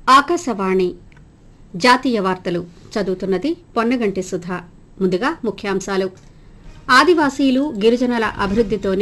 ఆకాశవాణి జాతీయ వార్తలు చదువుతున్నది పొన్నగంటి సుధా. ముందుగా ముఖ్యాంశాలు. ఆదివాసీలు గిరిజనుల అభివృద్ధితోనే